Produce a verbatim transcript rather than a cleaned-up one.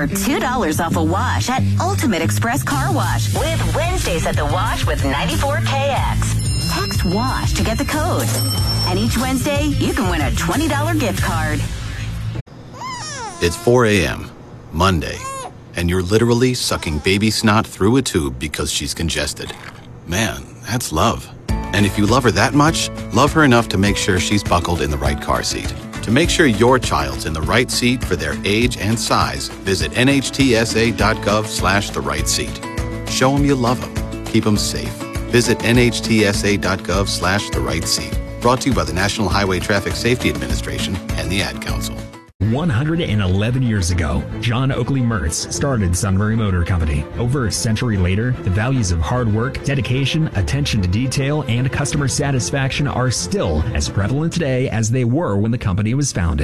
or two dollars off a wash at Ultimate Express Car Wash with Wednesdays at the Wash with ninety-four K X. Text WASH to get the code. And each Wednesday, you can win a twenty dollars gift card. It's four a.m., Monday, and you're literally sucking baby snot through a tube because she's congested. Man, that's love. And if you love her that much, love her enough to make sure she's buckled in the right car seat. To make sure your child's in the right seat for their age and size, visit nhtsa.gov slash the right seat. Show them you love them. Keep them safe. Visit nhtsa.gov slash the right seat. Brought to you by the National Highway Traffic Safety Administration and the Ad Council. one hundred eleven years ago, John Oakley Mertz started Sunbury Motor Company. Over a century later, the values of hard work, dedication, attention to detail, and customer satisfaction are still as prevalent today as they were when the company was founded.